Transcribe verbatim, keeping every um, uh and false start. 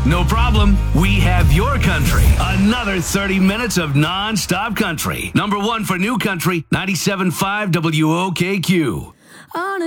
No problem. We have your country. Another thirty minutes of non-stop country. Number one for new country, ninety-seven point five W O K Q. On a